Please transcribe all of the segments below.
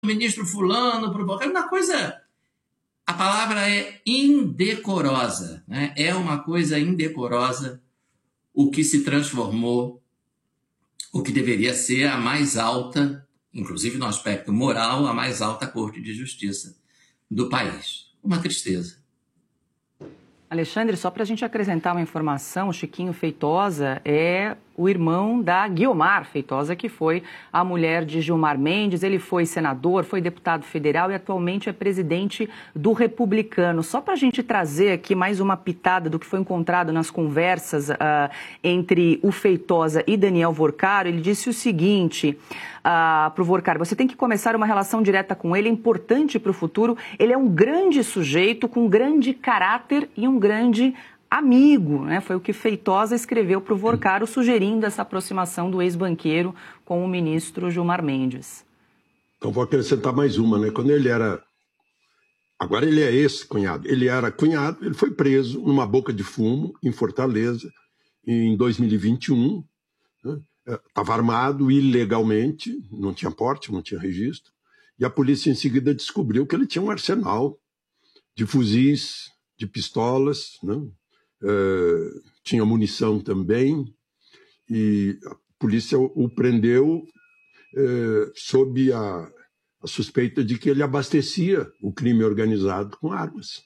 ministro fulano provocando, uma coisa... A palavra é indecorosa, né? É uma coisa indecorosa o que se transformou, o que deveria ser a mais alta, inclusive no aspecto moral, a mais alta Corte de Justiça do país. Uma tristeza. Alexandre, só para a gente acrescentar uma informação, o Chiquinho Feitosa é o irmão da Guiomar Feitosa, que foi a mulher de Gilmar Mendes. Ele foi senador, foi deputado federal e atualmente é presidente do Republicano. Só para a gente trazer aqui mais uma pitada do que foi encontrado nas conversas entre o Feitosa e Daniel Vorcaro, ele disse o seguinte para o Vorcaro: você tem que começar uma relação direta com ele, é importante para o futuro. Ele é um grande sujeito, com grande caráter e um grande amigo, né? Foi o que Feitosa escreveu para o Vorcaro, sugerindo essa aproximação do ex-banqueiro com o ministro Gilmar Mendes. Então vou acrescentar mais uma, né? Quando ele era... Agora ele é esse cunhado. Ele era cunhado, ele foi preso numa boca de fumo em Fortaleza em 2021, né? Estava armado ilegalmente, não tinha porte, não tinha registro, e a polícia em seguida descobriu que ele tinha um arsenal de fuzis, de pistolas, né? Tinha munição também, e a polícia o prendeu sob a suspeita de que ele abastecia o crime organizado com armas.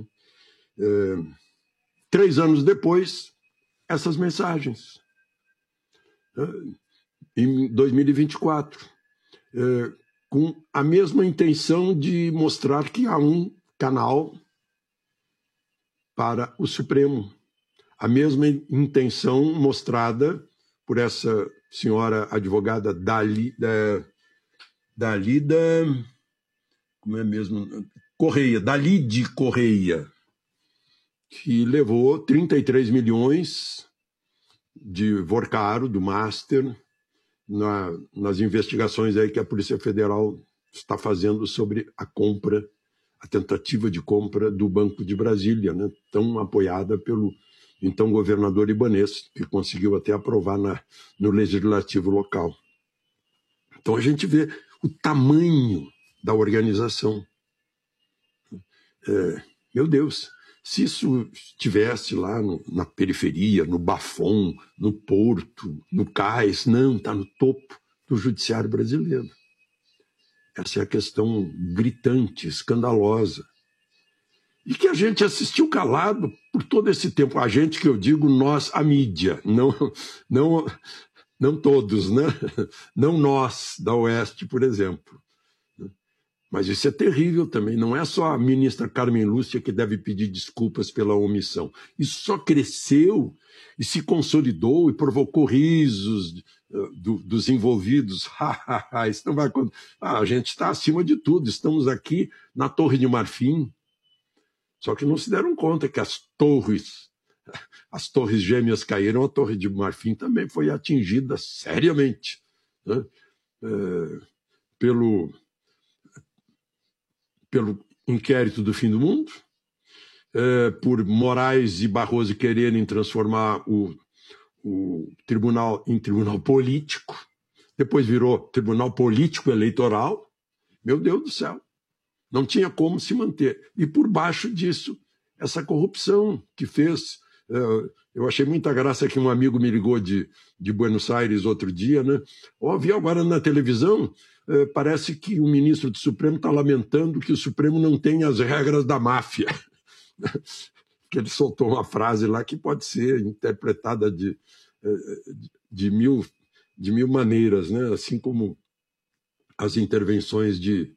3 anos depois, essas mensagens. Em 2024, com a mesma intenção de mostrar que há um canal para o Supremo. A mesma intenção mostrada por essa senhora advogada Dalida, como é mesmo? Correia, Dalide Correia, que levou 33 milhões de Vorcaro, do Master, nas investigações aí que a Polícia Federal está fazendo sobre a tentativa de compra do Banco de Brasília, né, tão apoiada pelo então governador Ibanez, que conseguiu até aprovar no legislativo local. Então a gente vê o tamanho da organização. Meu Deus, se isso estivesse lá na periferia, no Bafom, no Porto, no Cais, não, está no topo do judiciário brasileiro. Essa é a questão gritante, escandalosa. E que a gente assistiu calado por todo esse tempo. A gente, que eu digo, nós, a mídia, não todos, né? Não nós, da Oeste, por exemplo. Mas isso é terrível também. Não é só a ministra Carmen Lúcia que deve pedir desculpas pela omissão. Isso só cresceu e se consolidou e provocou risos dos envolvidos. Isso não vai acontecer. A gente está acima de tudo. Estamos aqui na Torre de Marfim. Só que não se deram conta que as torres gêmeas caíram, a Torre de Marfim também foi atingida seriamente, né? Pelo inquérito do fim do mundo, por Moraes e Barroso quererem transformar o tribunal em tribunal político, depois virou tribunal político eleitoral. Meu Deus do céu, não tinha como se manter. E por baixo disso, essa corrupção que fez... Eu achei muita graça que um amigo me ligou de Buenos Aires outro dia, né? Vi agora na televisão, parece que o ministro do Supremo está lamentando que o Supremo não tem as regras da máfia. Que ele soltou uma frase lá que pode ser interpretada de mil maneiras, né? Assim como as intervenções de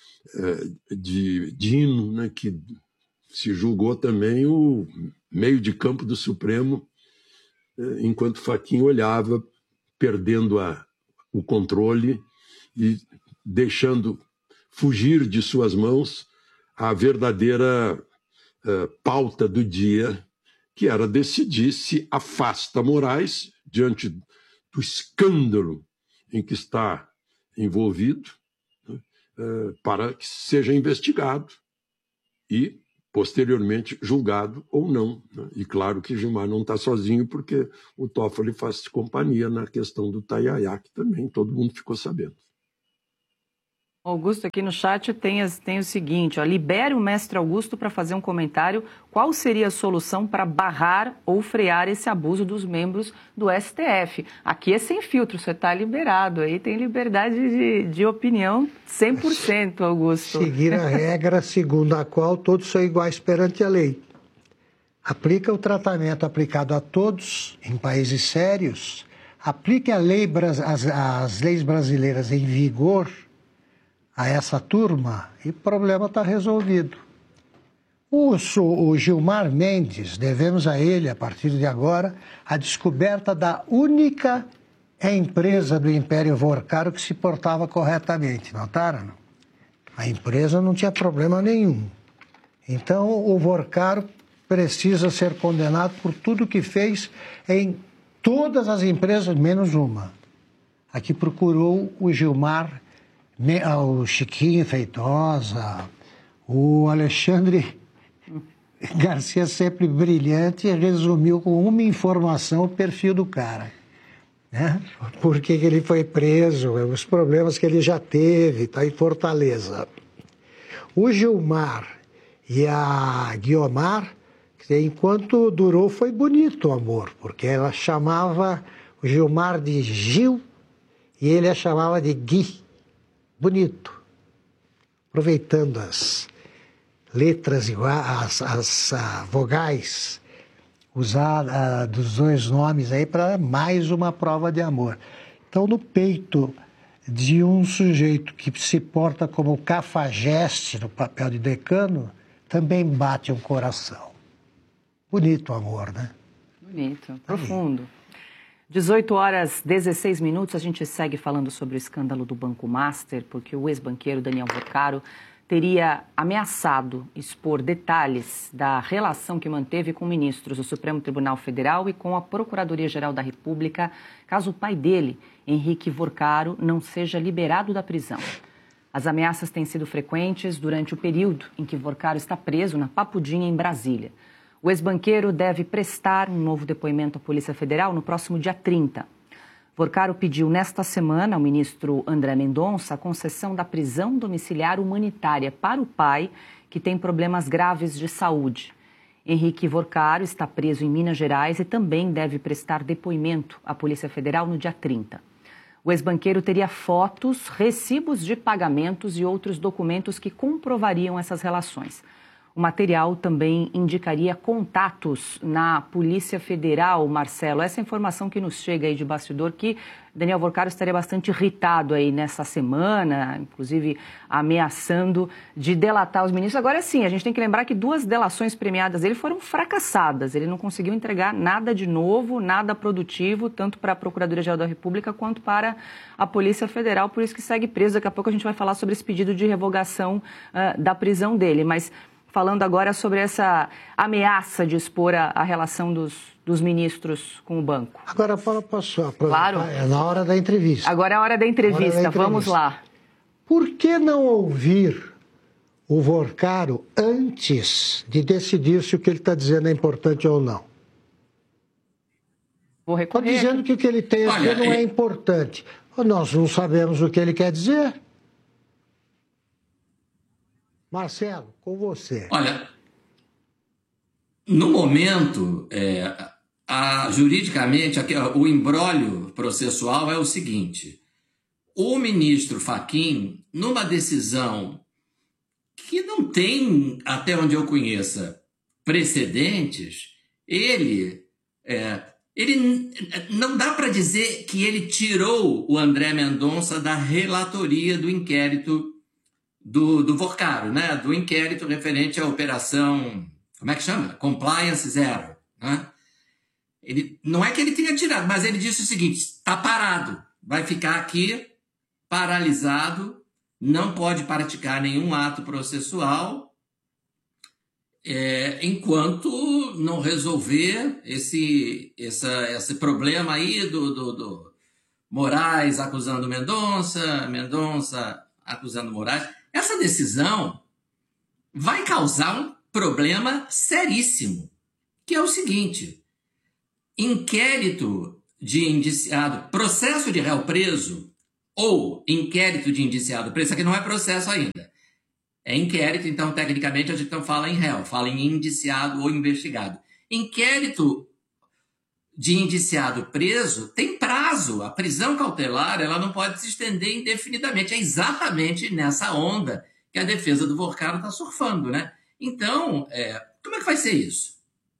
Dino, né? Que se julgou também o meio de campo do Supremo, enquanto Fachin olhava, perdendo o controle e deixando fugir de suas mãos a verdadeira pauta do dia, que era decidir se afasta Moraes diante do escândalo em que está envolvido, né, para que seja investigado e posteriormente julgado ou não, né? E claro que Gilmar não está sozinho, porque o Toffoli faz companhia na questão do Tayaya, que também todo mundo ficou sabendo. Augusto, aqui no chat tem o seguinte, ó, libere o mestre Augusto para fazer um comentário. Qual seria a solução para barrar ou frear esse abuso dos membros do STF? Aqui é sem filtro, você está liberado, aí tem liberdade de opinião 100%, Augusto. Seguir a regra segundo a qual todos são iguais perante a lei. Aplica o tratamento aplicado a todos em países sérios, aplique as leis brasileiras em vigor a essa turma e o problema está resolvido. O Gilmar Mendes, devemos a ele, a partir de agora, a descoberta da única empresa do Império Vorcaro que se portava corretamente. Notaram? A empresa não tinha problema nenhum. Então, o Vorcaro precisa ser condenado por tudo que fez em todas as empresas, menos uma. Aqui procurou o Gilmar, o Chiquinho Feitosa, o Alexandre Garcia, sempre brilhante, resumiu com uma informação o perfil do cara, né? Por que ele foi preso, os problemas que ele já teve, tá em Fortaleza. O Gilmar e a Guiomar, enquanto durou, foi bonito o amor, porque ela chamava o Gilmar de Gil e ele a chamava de Gui. Bonito. Aproveitando as letras iguais, as vogais usadas dos dois nomes aí para mais uma prova de amor. Então, no peito de um sujeito que se porta como cafajeste no papel de decano, também bate um coração. Bonito o amor, né? Bonito, profundo. 18h16, a gente segue falando sobre o escândalo do Banco Master, porque o ex-banqueiro Daniel Vorcaro teria ameaçado expor detalhes da relação que manteve com ministros do Supremo Tribunal Federal e com a Procuradoria-Geral da República, caso o pai dele, Henrique Vorcaro, não seja liberado da prisão. As ameaças têm sido frequentes durante o período em que Vorcaro está preso na Papudinha, em Brasília. O ex-banqueiro deve prestar um novo depoimento à Polícia Federal no próximo dia 30. Vorcaro pediu nesta semana ao ministro André Mendonça a concessão da prisão domiciliar humanitária para o pai, que tem problemas graves de saúde. Henrique Vorcaro está preso em Minas Gerais e também deve prestar depoimento à Polícia Federal no dia 30. O ex-banqueiro teria fotos, recibos de pagamentos e outros documentos que comprovariam essas relações. O material também indicaria contatos na Polícia Federal, Marcelo. Essa informação que nos chega aí de bastidor, que Daniel Vorcaro estaria bastante irritado aí nessa semana, inclusive ameaçando de delatar os ministros. Agora sim, a gente tem que lembrar que 2 delações premiadas dele foram fracassadas. Ele não conseguiu entregar nada de novo, nada produtivo, tanto para a Procuradoria-Geral da República quanto para a Polícia Federal. Por isso que segue preso. Daqui a pouco a gente vai falar sobre esse pedido de revogação da prisão dele. Mas falando agora sobre essa ameaça de expor a relação dos ministros com o banco. Agora, Paula, posso aproveitar? Claro. É na hora da entrevista. Agora é a hora da entrevista. Vamos lá. Por que não ouvir o Vorcaro antes de decidir se o que ele está dizendo é importante ou não? Vou recorrer. Está dizendo que o que ele tem a dizer não é importante. Nós não sabemos o que ele quer dizer. Marcelo, com você. Olha, no momento, juridicamente, o imbróglio processual é o seguinte: o ministro Fachin, numa decisão que não tem, até onde eu conheça, precedentes, ele não dá para dizer que ele tirou o André Mendonça da relatoria do inquérito do Vorcaro, né? Do inquérito referente à operação, como é que chama? Compliance Zero, né? Não é que ele tenha tirado, mas ele disse o seguinte: está parado, vai ficar aqui paralisado, não pode praticar nenhum ato processual enquanto não resolver esse problema aí do Moraes acusando Mendonça, Mendonça acusando Moraes. Essa decisão vai causar um problema seríssimo, que é o seguinte: inquérito de indiciado, processo de réu preso, ou inquérito de indiciado preso, isso aqui não é processo ainda. É inquérito, então, tecnicamente, a gente não fala em réu, fala em indiciado ou investigado. Inquérito de indiciado preso tem prazo. A prisão cautelar ela não pode se estender indefinidamente. É exatamente nessa onda que a defesa do Vorcaro está surfando, né? Então, como é que vai ser isso?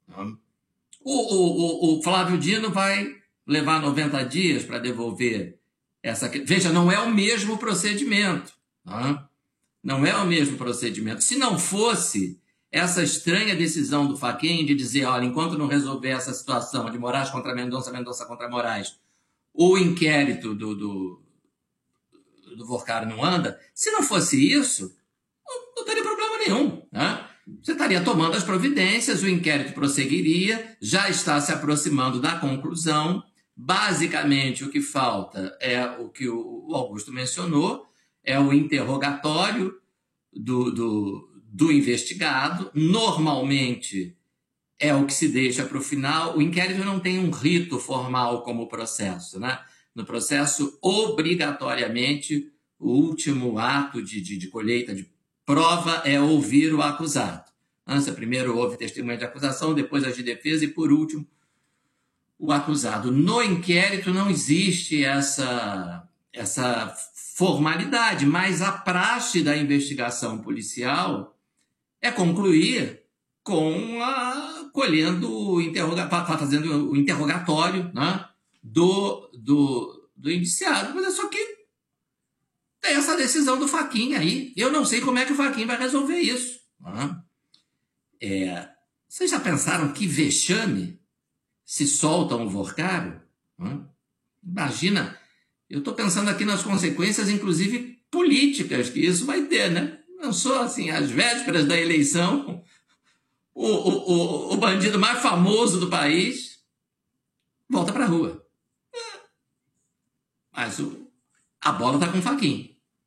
O Flávio Dino vai levar 90 dias para devolver essa... Veja, não é o mesmo procedimento. Não é o mesmo procedimento. Se não fosse essa estranha decisão do Fachin de dizer, olha, enquanto não resolver essa situação de Moraes contra Mendonça, Mendonça contra Moraes, o inquérito do Vorcaro não anda, se não fosse isso, não teria problema nenhum, né? Você estaria tomando as providências, o inquérito prosseguiria, já está se aproximando da conclusão. Basicamente, o que falta é o que o Augusto mencionou, é o interrogatório do investigado. Normalmente é o que se deixa para o final. O inquérito não tem um rito formal como o processo, né? No processo, obrigatoriamente, o último ato de colheita de prova é ouvir o acusado. Antes, primeiro houve testemunha de acusação, depois as de defesa e, por último, o acusado. No inquérito não existe essa formalidade, mas a praxe da investigação policial é concluir fazendo o interrogatório, né, do indiciado. Mas é só que tem essa decisão do Fachin aí. Eu não sei como é que o Fachin vai resolver isso. Vocês já pensaram que vexame se solta um Vorcaro? Imagina, eu estou pensando aqui nas consequências, inclusive políticas, que isso vai ter, né? Não sou assim, às vésperas da eleição, o bandido mais famoso do país volta para a rua. Mas a bola está com o Fachin.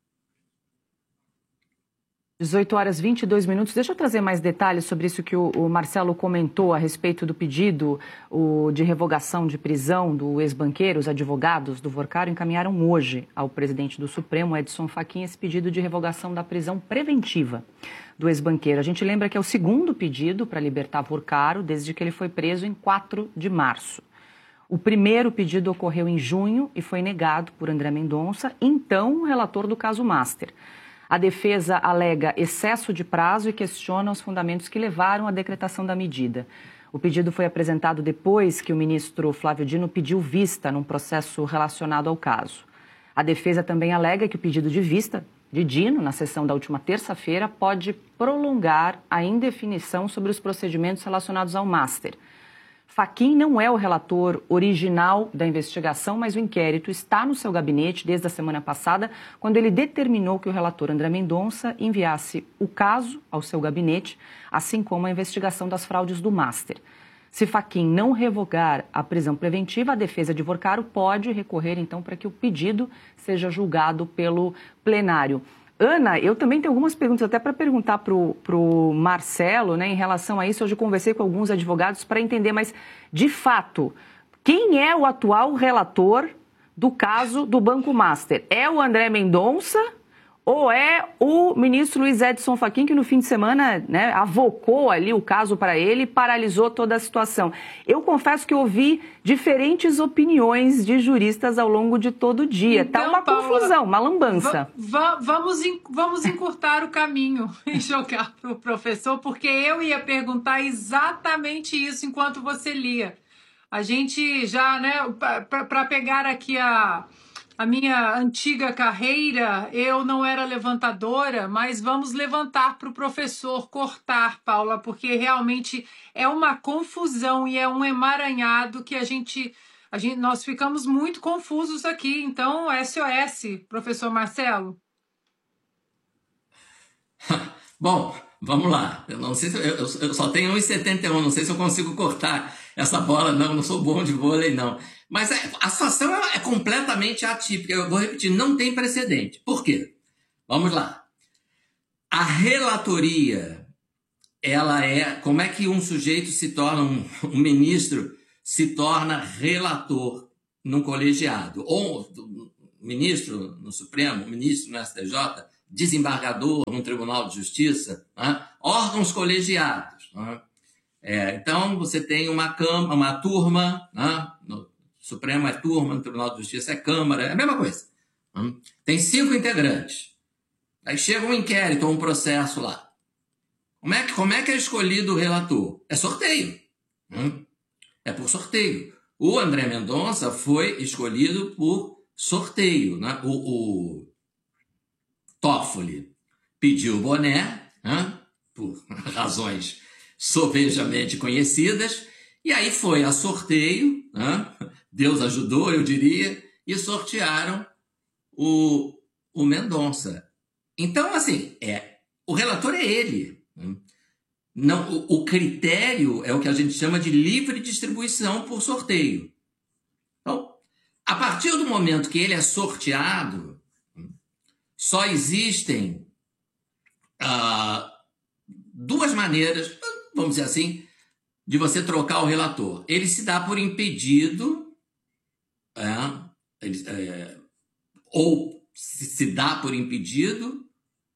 18h22. Deixa eu trazer mais detalhes sobre isso que o Marcelo comentou a respeito do pedido de revogação de prisão do ex-banqueiro. Os advogados do Vorcaro encaminharam hoje ao presidente do Supremo, Edson Fachin, esse pedido de revogação da prisão preventiva do ex-banqueiro. A gente lembra que é o segundo pedido para libertar Vorcaro desde que ele foi preso em 4 de março. O primeiro pedido ocorreu em junho e foi negado por André Mendonça, então relator do caso Master. A defesa alega excesso de prazo e questiona os fundamentos que levaram à decretação da medida. O pedido foi apresentado depois que o ministro Flávio Dino pediu vista num processo relacionado ao caso. A defesa também alega que o pedido de vista de Dino, na sessão da última terça-feira, pode prolongar a indefinição sobre os procedimentos relacionados ao Master. Fachin não é o relator original da investigação, mas o inquérito está no seu gabinete desde a semana passada, quando ele determinou que o relator André Mendonça enviasse o caso ao seu gabinete, assim como a investigação das fraudes do Master. Se Fachin não revogar a prisão preventiva, a defesa de Vorcaro pode recorrer, então, para que o pedido seja julgado pelo plenário. Ana, eu também tenho algumas perguntas até para perguntar para o Marcelo, né, em relação a isso. Hoje eu conversei com alguns advogados para entender, mas, de fato, quem é o atual relator do caso do Banco Master? É o André Mendonça ou é o ministro Luiz Edson Fachin, que no fim de semana, né, avocou ali o caso para ele e paralisou toda a situação? Eu confesso que ouvi diferentes opiniões de juristas ao longo de todo o dia. Então, tá uma confusão, uma lambança. Vamos encurtar o caminho e jogar para o professor, porque eu ia perguntar exatamente isso enquanto você lia. A gente já, né, para pegar aqui a minha antiga carreira, eu não era levantadora, mas vamos levantar para o professor cortar, Paula, porque realmente é uma confusão e é um emaranhado que nós ficamos muito confusos aqui. Então, SOS, professor Marcelo. Bom, vamos lá. Eu não sei se eu só tenho 1,71, não sei se eu consigo cortar essa bola, não sou bom de vôlei, não. Mas a situação é completamente atípica. Eu vou repetir, não tem precedente. Por quê? Vamos lá. A relatoria, ela é... Como é que um sujeito se torna, um ministro se torna relator num colegiado? Ou ministro no Supremo, ministro no STJ, desembargador no Tribunal de Justiça, né? Órgãos colegiados. Né? Então, você tem uma turma, né? No Supremo é turma, no Tribunal de Justiça é Câmara, é a mesma coisa. Né? Tem 5 integrantes. Aí chega um inquérito ou um processo lá. Como é que é escolhido o relator? É sorteio. Né? É por sorteio. O André Mendonça foi escolhido por sorteio. Né? O Toffoli pediu o boné, né? Por razões sobejamente conhecidas, e aí foi a sorteio, né? Deus ajudou, eu diria, e sortearam o Mendonça. Então, assim, o relator é ele. Né? Não, o critério é o que a gente chama de livre distribuição por sorteio. Então, a partir do momento que ele é sorteado, só existem 2 maneiras, vamos dizer assim, de você trocar o relator. Ele se dá por impedido, ou se dá por impedido,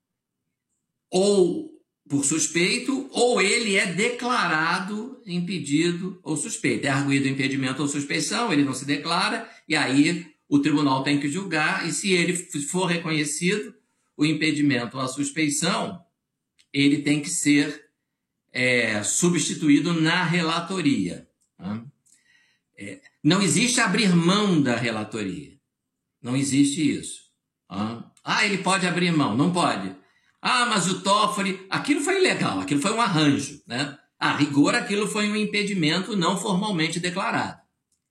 ou por suspeito, ou ele é declarado impedido ou suspeito. É arguido impedimento ou suspeição, ele não se declara, e aí o tribunal tem que julgar, e se ele for reconhecido, o impedimento ou a suspeição, ele tem que ser substituído na relatoria. Né? Não existe abrir mão da relatoria. Não existe isso. Ele pode abrir mão. Não pode. Mas o Toffoli... Aquilo foi ilegal, aquilo foi um arranjo. Né? A rigor, aquilo foi um impedimento não formalmente declarado.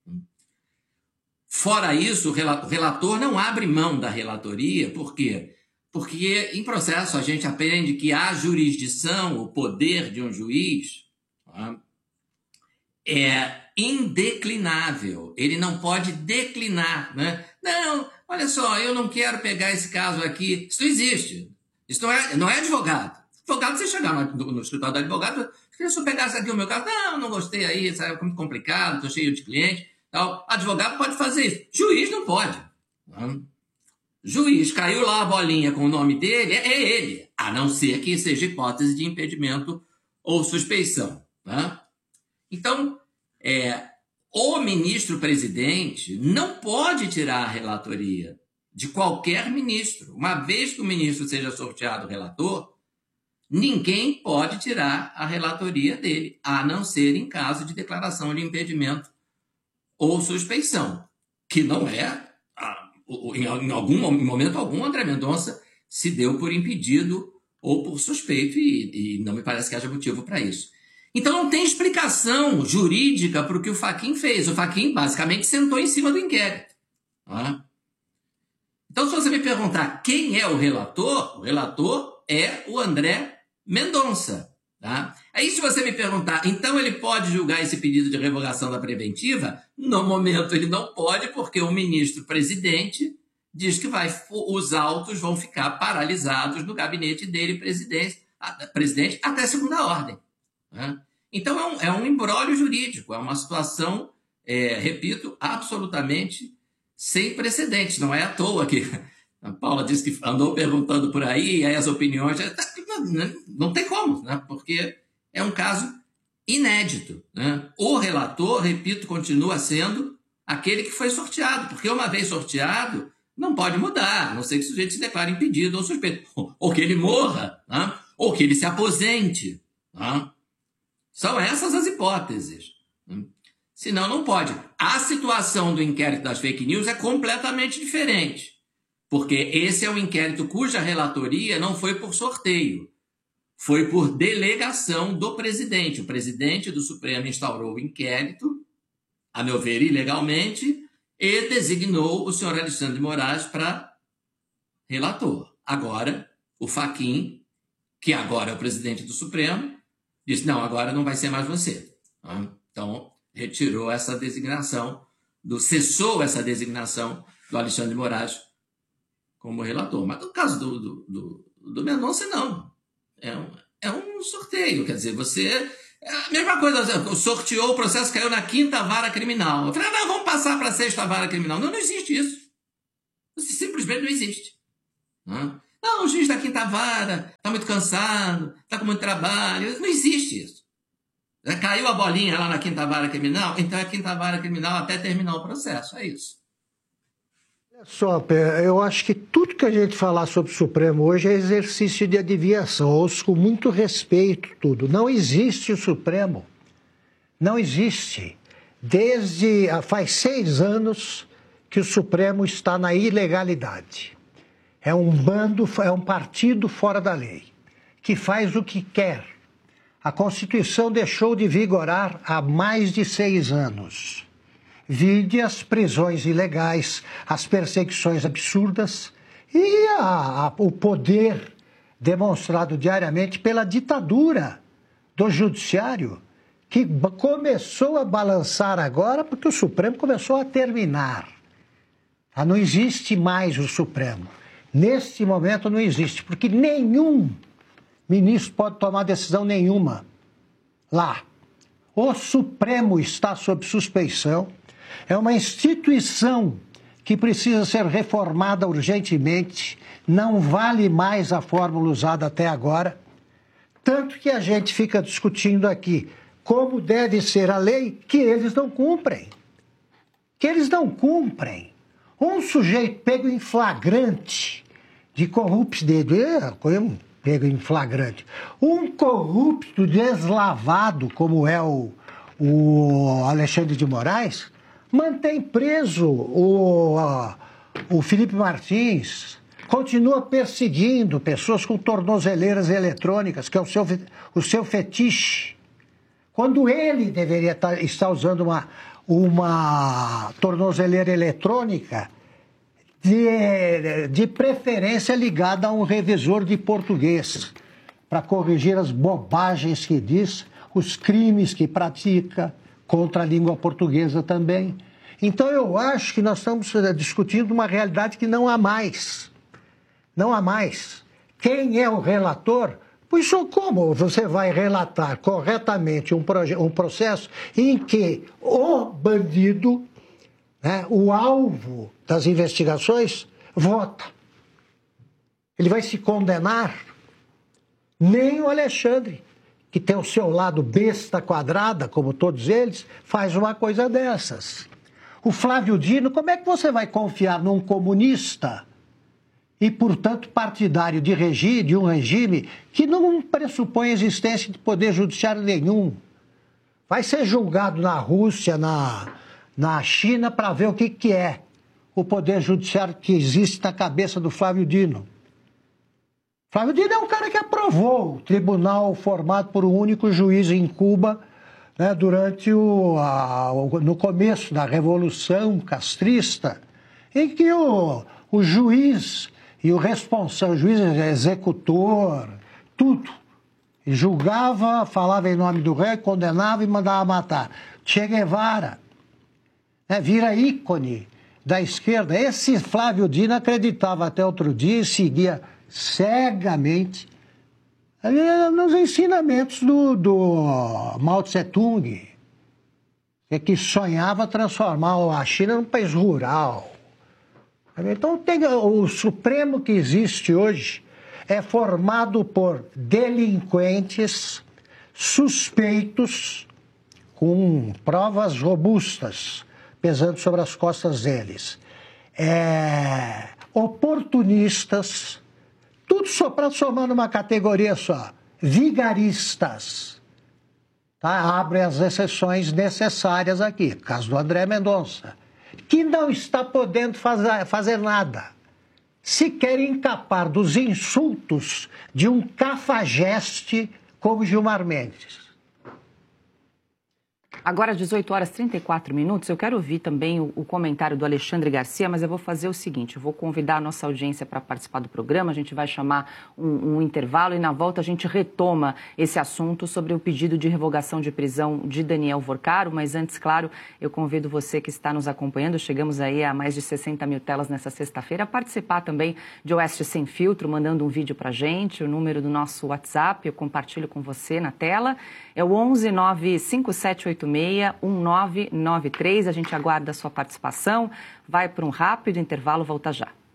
Fora isso, o relator não abre mão da relatoria, por quê? Porque em processo a gente aprende que a jurisdição, o poder de um juiz, é indeclinável. Ele não pode declinar. Né? Não, olha só, eu não quero pegar esse caso aqui. Isso não existe. Isso não é advogado. Advogado, você chegar no escritório do advogado, se eu pegasse aqui o meu caso, não gostei aí, isso é muito complicado, estou cheio de cliente. Tal. Advogado pode fazer isso. Juiz não pode. Juiz, caiu lá a bolinha com o nome dele, é ele. A não ser que seja hipótese de impedimento ou suspeição. Né? Então, o ministro-presidente não pode tirar a relatoria de qualquer ministro. Uma vez que o ministro seja sorteado relator, ninguém pode tirar a relatoria dele, a não ser em caso de declaração de impedimento ou suspeição, que não é, em momento algum, André Mendonça se deu por impedido ou por suspeito, e não me parece que haja motivo para isso. Então não tem explicação jurídica para o que o Fachin fez. O Fachin basicamente sentou em cima do inquérito. Então, se você me perguntar quem é o relator é o André Mendonça. Tá? Aí, se você me perguntar, então ele pode julgar esse pedido de revogação da preventiva? No momento ele não pode, porque o ministro-presidente diz que os autos vão ficar paralisados no gabinete dele, presidente, até segunda ordem. Né? Então, é um imbróglio jurídico, é uma situação, repito, absolutamente sem precedentes. Não é à toa que a Paula disse que andou perguntando por aí, as opiniões... Não tem como, né? Porque é um caso inédito. Né? O relator, repito, continua sendo aquele que foi sorteado, porque uma vez sorteado, não pode mudar, a não ser que o sujeito se declare impedido ou suspeito, ou que ele morra, né? Ou que ele se aposente. Né? São essas as hipóteses. Senão, não pode. A situação do inquérito das fake news é completamente diferente. Porque esse é um inquérito cuja relatoria não foi por sorteio, foi por delegação do presidente. O presidente do Supremo instaurou o inquérito, a meu ver, ilegalmente, e designou o senhor Alexandre de Moraes para relator. Agora, o Fachin, que agora é o presidente do Supremo, disse, não, agora não vai ser mais você. Então, retirou essa designação, cessou essa designação do Alexandre de Moraes como relator. Mas no caso do Mendonça, não. É um sorteio. Quer dizer, você... a mesma coisa, sorteou o processo, caiu na 5ª vara criminal. Eu falei, não, vamos passar para a 6ª vara criminal. Não existe isso. Simplesmente não existe. Não, o juiz da quinta vara está muito cansado, está com muito trabalho. Não existe isso. Caiu a bolinha lá na quinta vara criminal, então a quinta vara criminal até terminar o processo. É isso. Olha só, eu acho que tudo que a gente falar sobre o Supremo hoje é exercício de adivinhação. Ouço com muito respeito tudo. Não existe o Supremo. Não existe. Faz 6 anos que o Supremo está na ilegalidade. É um bando, é um partido fora da lei, que faz o que quer. A Constituição deixou de vigorar há mais de 6 anos. Vide as prisões ilegais, as perseguições absurdas e o poder demonstrado diariamente pela ditadura do judiciário, que começou a balançar agora porque o Supremo começou a terminar. Não existe mais o Supremo. Neste momento não existe, porque nenhum ministro pode tomar decisão nenhuma lá. O Supremo está sob suspeição, é uma instituição que precisa ser reformada urgentemente, não vale mais a fórmula usada até agora, tanto que a gente fica discutindo aqui como deve ser a lei que eles não cumprem. Um sujeito pego em flagrante de corrupto pego em flagrante. Um corrupto deslavado, como é o Alexandre de Moraes, mantém preso o Felipe Martins, continua perseguindo pessoas com tornozeleiras eletrônicas, que é o seu fetiche, quando ele deveria estar usando uma tornozeleira eletrônica de preferência ligada a um revisor de português, para corrigir as bobagens que diz, os crimes que pratica contra a língua portuguesa também. Então eu acho que nós estamos discutindo uma realidade que não há mais. Não há mais. Quem é o relator? Pois como você vai relatar corretamente um processo em que o bandido, né, o alvo das investigações, vota? Ele vai se condenar? Nem o Alexandre, que tem o seu lado besta quadrada, como todos eles, faz uma coisa dessas. O Flávio Dino, como é que você vai confiar num comunista e, portanto, partidário de um regime que não pressupõe a existência de poder judiciário nenhum? Vai ser julgado na Rússia, na China, para ver o que é o poder judiciário que existe na cabeça do Flávio Dino. Flávio Dino é um cara que aprovou o tribunal formado por um único juiz em Cuba, né, durante no começo da Revolução Castrista, em que o juiz e o responsável, o juiz executor, tudo, julgava, falava em nome do rei, condenava e mandava matar. Che Guevara, né, vira ícone da esquerda. Esse Flávio Dino acreditava até outro dia e seguia cegamente nos ensinamentos do Mao Tse-tung, que sonhava transformar a China num país rural. Então, o Supremo que existe hoje é formado por delinquentes suspeitos com provas robustas pesando sobre as costas deles, oportunistas, tudo só para somar numa categoria só, vigaristas. Tá? Abre as exceções necessárias aqui, caso do André Mendonça, que não está podendo fazer nada, sequer encapar dos insultos de um cafajeste como Gilmar Mendes. Agora, às 18h34, eu quero ouvir também o comentário do Alexandre Garcia, mas eu vou fazer o seguinte, eu vou convidar a nossa audiência para participar do programa, a gente vai chamar um intervalo e na volta a gente retoma esse assunto sobre o pedido de revogação de prisão de Daniel Vorcaro, mas antes, claro, eu convido você que está nos acompanhando, chegamos aí a mais de 60 mil telas nessa sexta-feira, a participar também de Oeste Sem Filtro, mandando um vídeo para a gente, o número do nosso WhatsApp, eu compartilho com você na tela, é o 11 95786 1993, a gente aguarda a sua participação, vai para um rápido intervalo, volta já.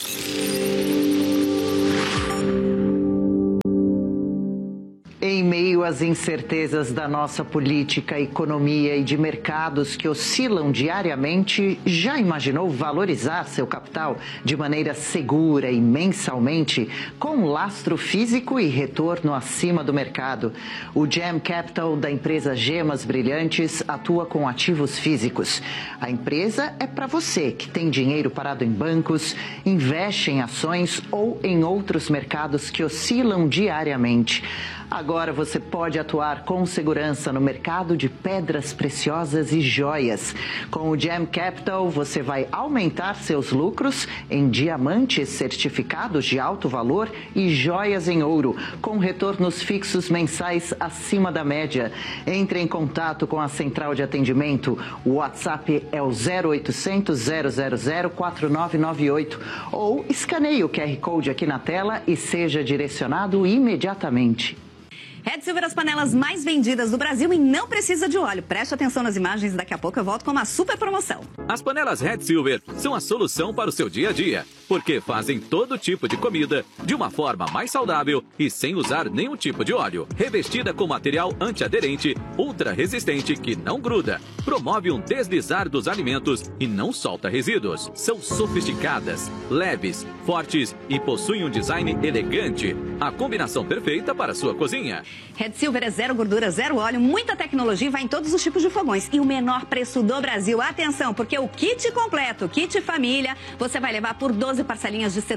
Em meio às incertezas da nossa política, economia e de mercados que oscilam diariamente, já imaginou valorizar seu capital de maneira segura e mensalmente, com lastro físico e retorno acima do mercado? O Gem Capital da empresa Gemas Brilhantes atua com ativos físicos. A empresa é para você que tem dinheiro parado em bancos, investe em ações ou em outros mercados que oscilam diariamente. Agora você pode atuar com segurança no mercado de pedras preciosas e joias. Com o Gem Capital, você vai aumentar seus lucros em diamantes certificados de alto valor e joias em ouro, com retornos fixos mensais acima da média. Entre em contato com a central de atendimento. O WhatsApp é o 0800 000 4998 ou escaneie o QR Code aqui na tela e seja direcionado imediatamente. Red Silver, as panelas mais vendidas do Brasil e não precisa de óleo. Preste atenção nas imagens, daqui a pouco eu volto com uma super promoção. As panelas Red Silver são a solução para o seu dia a dia, porque fazem todo tipo de comida de uma forma mais saudável e sem usar nenhum tipo de óleo. Revestida com material antiaderente, ultra resistente que não gruda, promove um deslizar dos alimentos e não solta resíduos. São sofisticadas, leves, fortes e possuem um design elegante. A combinação perfeita para a sua cozinha. Red Silver é zero gordura, zero óleo, muita tecnologia e vai em todos os tipos de fogões. E o menor preço do Brasil. Atenção, porque o kit completo, kit família, você vai levar por 12 parcelinhas de R$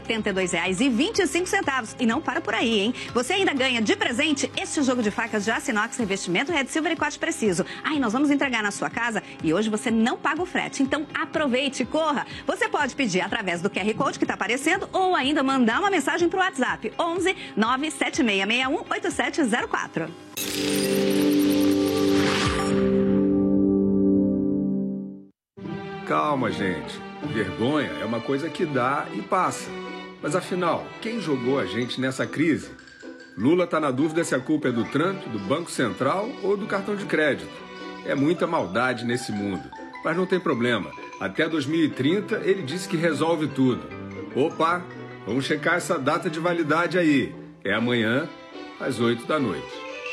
72,25. E não para por aí, hein? Você ainda ganha de presente este jogo de facas de aço inox, revestimento Red Silver e corte preciso. Aí nós vamos entregar na sua casa e hoje você não paga o frete. Então aproveite, corra. Você pode pedir através do QR Code que está aparecendo ou ainda mandar uma mensagem para o WhatsApp 11 97661 8704. Calma, gente. Vergonha é uma coisa que dá e passa. Mas afinal, quem jogou a gente nessa crise? Lula tá na dúvida se a culpa é do Trump, do Banco Central ou do cartão de crédito. É muita maldade nesse mundo. Mas não tem problema. Até 2030 ele disse que resolve tudo. Opa, vamos checar essa data de validade aí. É amanhã, às 8 da noite.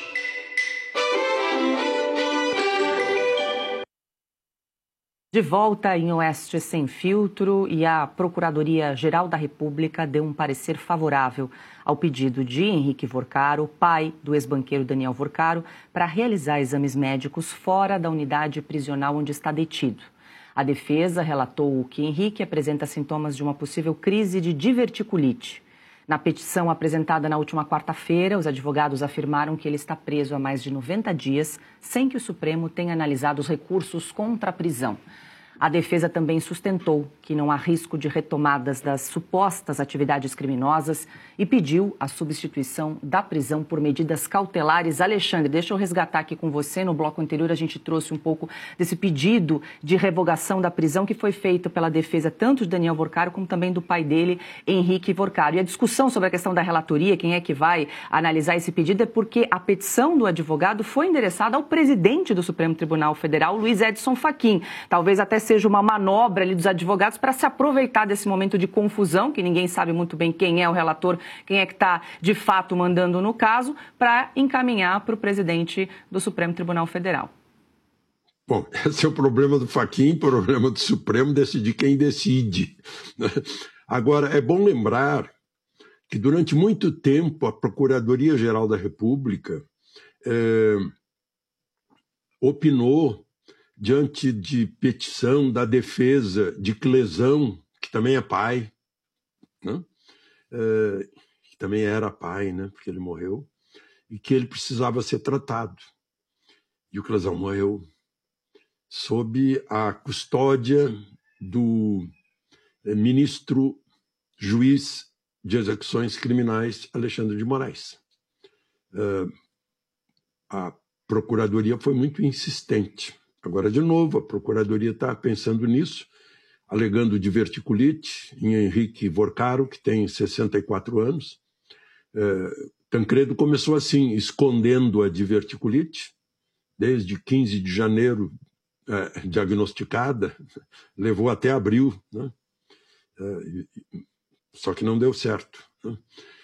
De volta em Oeste Sem Filtro, e a Procuradoria-Geral da República deu um parecer favorável ao pedido de Henrique Vorcaro, pai do ex-banqueiro Daniel Vorcaro, para realizar exames médicos fora da unidade prisional onde está detido. A defesa relatou que Henrique apresenta sintomas de uma possível crise de diverticulite. Na petição apresentada na última quarta-feira, os advogados afirmaram que ele está preso há mais de 90 dias, sem que o Supremo tenha analisado os recursos contra a prisão. A defesa também sustentou que não há risco de retomadas das supostas atividades criminosas e pediu a substituição da prisão por medidas cautelares. Alexandre, deixa eu resgatar aqui com você. No bloco anterior a gente trouxe um pouco desse pedido de revogação da prisão que foi feito pela defesa tanto de Daniel Vorcaro como também do pai dele, Henrique Vorcaro. E a discussão sobre a questão da relatoria, quem é que vai analisar esse pedido, é porque a petição do advogado foi endereçada ao presidente do Supremo Tribunal Federal, Luiz Edson Fachin. Talvez até seja uma manobra ali dos advogados para se aproveitar desse momento de confusão, que ninguém sabe muito bem quem é o relator, quem é que está de fato mandando no caso, para encaminhar para o presidente do Supremo Tribunal Federal. Bom, esse é o problema do Fachin, problema do Supremo, decidir quem decide. Agora, é bom lembrar que durante muito tempo a Procuradoria-Geral da República opinou diante de petição da defesa de Clesão, que também é pai, né? Que também era pai, né? Porque ele morreu, e que ele precisava ser tratado. E o Clesão morreu sob a custódia do ministro juiz de execuções criminais, Alexandre de Moraes. A Procuradoria foi muito insistente. Agora, de novo, a Procuradoria está pensando nisso, alegando diverticulite em Henrique Vorcaro, que tem 64 anos. Tancredo começou assim, escondendo a diverticulite, desde 15 de janeiro, diagnosticada, levou até abril, né? só que não deu certo. Né?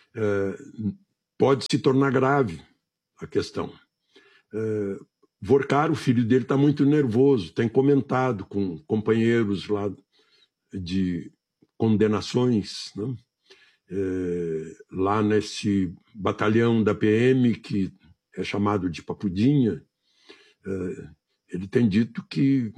Pode se tornar grave a questão. Vorkar, o filho dele, está muito nervoso, tem comentado com companheiros lá de condenações, né? Lá nesse batalhão da PM, que é chamado de Papudinha, ele tem dito que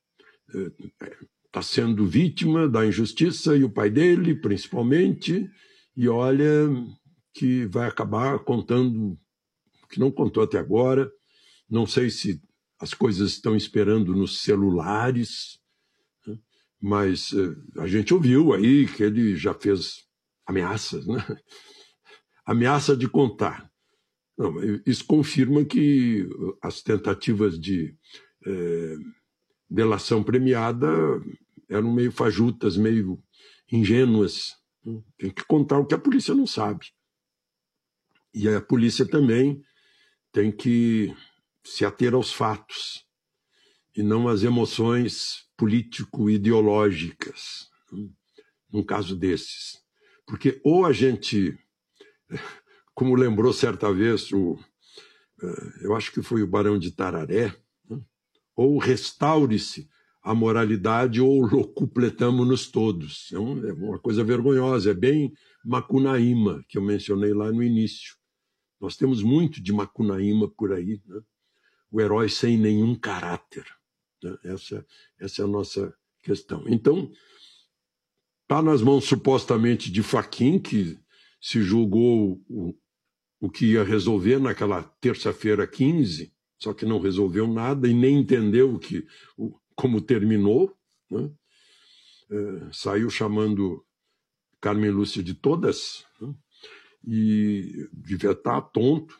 está sendo vítima da injustiça, e o pai dele, principalmente, e olha que vai acabar contando o que não contou até agora. Não sei se as coisas estão esperando nos celulares, né? Mas a gente ouviu aí que ele já fez ameaças, né? Ameaça de contar. Não, isso confirma que as tentativas de delação premiada eram meio fajutas, meio ingênuas. Tem que contar o que a polícia não sabe. E a polícia também tem que se ater aos fatos e não às emoções político-ideológicas, num caso desses. Porque ou a gente, como lembrou certa vez, eu acho que foi o Barão de Tararé, ou restaure-se a moralidade ou locupletamo-nos todos. É uma coisa vergonhosa, é bem Macunaíma, que eu mencionei lá no início. Nós temos muito de Macunaíma por aí, né? O herói sem nenhum caráter, né? Essa é a nossa questão. Então, está nas mãos supostamente de Fachin, que se julgou o que ia resolver naquela terça-feira 15, só que não resolveu nada e nem entendeu como terminou, né? Saiu chamando Carmen Lúcia de todas, né? E devia estar tonto.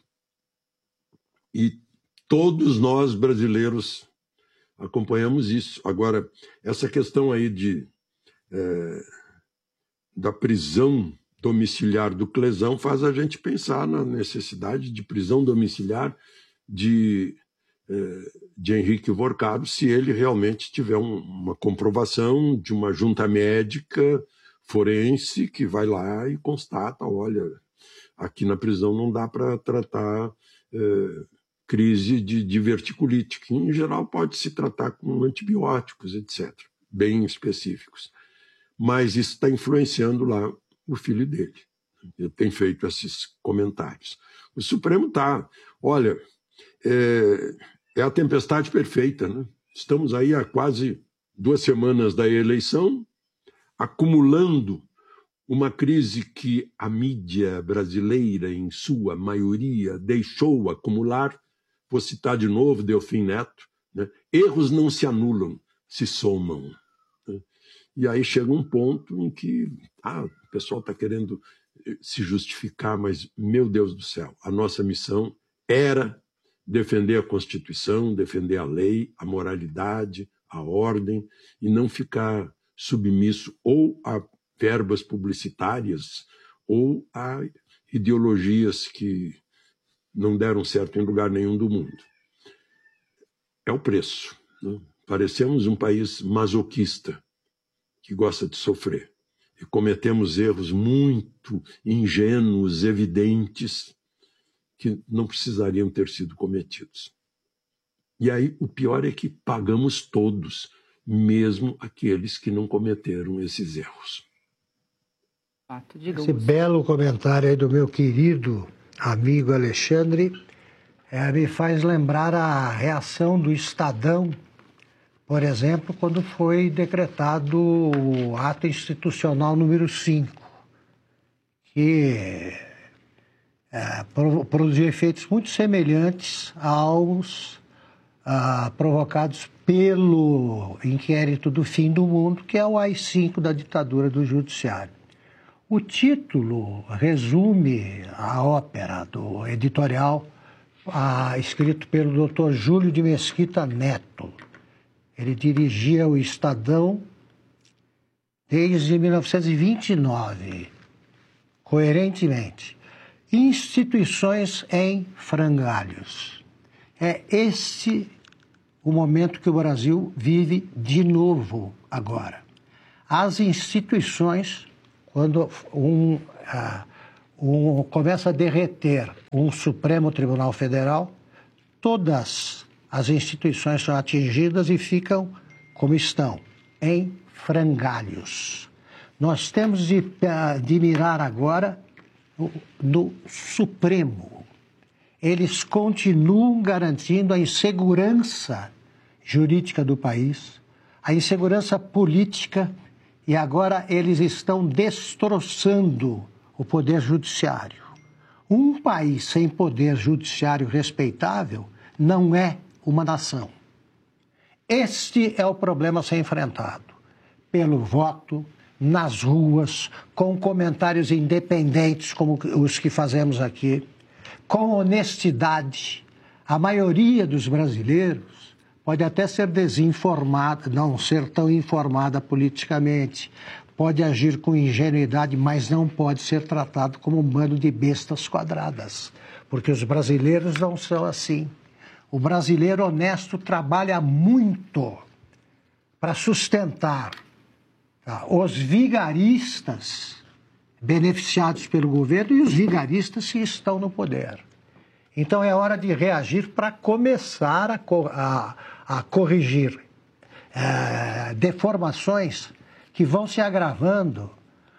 E todos nós brasileiros acompanhamos isso. Agora, essa questão aí da prisão domiciliar do Clesão faz a gente pensar na necessidade de prisão domiciliar de Henrique Vorkar, se ele realmente tiver uma comprovação de uma junta médica forense que vai lá e constata, olha, aqui na prisão não dá para tratar crise de diverticulite, que em geral pode se tratar com antibióticos, etc., bem específicos. Mas isso está influenciando lá o filho dele. Ele tem feito esses comentários. O Supremo está, olha, é a tempestade perfeita, né? Estamos aí há quase 2 semanas da eleição, acumulando uma crise que a mídia brasileira, em sua maioria, deixou acumular. Vou citar de novo Delfim Neto, né? Erros não se anulam, se somam. Né? E aí chega um ponto em que o pessoal está querendo se justificar, mas, meu Deus do céu, a nossa missão era defender a Constituição, defender a lei, a moralidade, a ordem, e não ficar submisso ou a verbas publicitárias ou a ideologias que não deram certo em lugar nenhum do mundo. É o preço, né? Parecemos um país masoquista que gosta de sofrer. E cometemos erros muito ingênuos, evidentes, que não precisariam ter sido cometidos. E aí o pior é que pagamos todos, mesmo aqueles que não cometeram esses erros. Esse belo comentário aí do meu querido amigo Alexandre me faz lembrar a reação do Estadão, por exemplo, quando foi decretado o ato institucional número 5, que produziu efeitos muito semelhantes aos provocados pelo inquérito do fim do mundo, que é o AI-5 da ditadura do judiciário. O título resume a ópera do editorial escrito pelo Dr. Júlio de Mesquita Neto. Ele dirigia o Estadão desde 1929, coerentemente. Instituições em frangalhos. É esse o momento que o Brasil vive de novo agora. As instituições quando começa a derreter um Supremo Tribunal Federal, todas as instituições são atingidas e ficam como estão, em frangalhos. Nós temos de mirar agora no Supremo. Eles continuam garantindo a insegurança jurídica do país, a insegurança política, e agora eles estão destroçando o poder judiciário. Um país sem poder judiciário respeitável não é uma nação. Este é o problema a ser enfrentado pelo voto, nas ruas, com comentários independentes como os que fazemos aqui, com honestidade. A maioria dos brasileiros pode até ser desinformada, não ser tão informada politicamente, pode agir com ingenuidade, mas não pode ser tratado como um bando de bestas quadradas, porque os brasileiros não são assim. O brasileiro honesto trabalha muito para sustentar os vigaristas beneficiados pelo governo e os vigaristas que estão no poder. Então é hora de reagir para começar a corrigir deformações que vão se agravando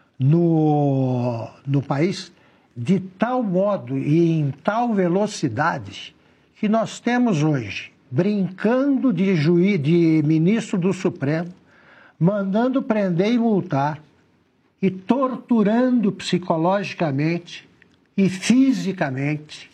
no país de tal modo e em tal velocidade que nós temos hoje, brincando de ministro do Supremo, mandando prender e multar, e torturando psicologicamente e fisicamente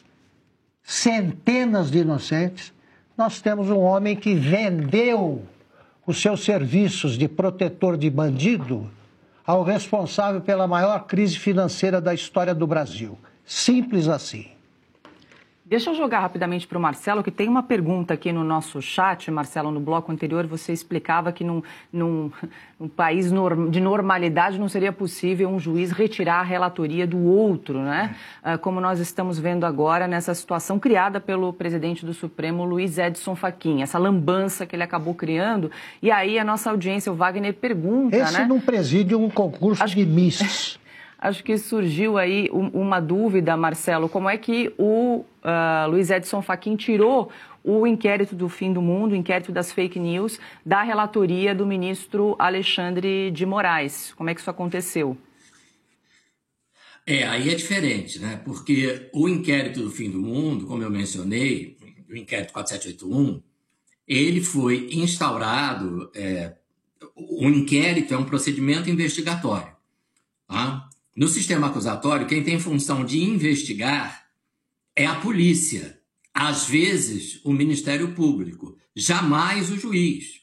centenas de inocentes. Nós temos um homem que vendeu os seus serviços de protetor de bandido ao responsável pela maior crise financeira da história do Brasil. Simples assim. Deixa eu jogar rapidamente para o Marcelo, que tem uma pergunta aqui no nosso chat. Marcelo, no bloco anterior você explicava que num país de normalidade não seria possível um juiz retirar a relatoria do outro, né? Como nós estamos vendo agora nessa situação criada pelo presidente do Supremo, Luiz Edson Fachin, essa lambança que ele acabou criando. E aí a nossa audiência, o Wagner, pergunta, Esse não preside um concurso de Miss. Acho que surgiu aí uma dúvida, Marcelo, como é que o Luiz Edson Fachin tirou o inquérito do fim do mundo, o inquérito das fake news, da relatoria do ministro Alexandre de Moraes. Como é que isso aconteceu? Aí é diferente, né? Porque o inquérito do fim do mundo, como eu mencionei, o inquérito 4781, ele foi instaurado, o inquérito é um procedimento investigatório, tá? No sistema acusatório, quem tem função de investigar é a polícia. Às vezes, o Ministério Público. Jamais o juiz.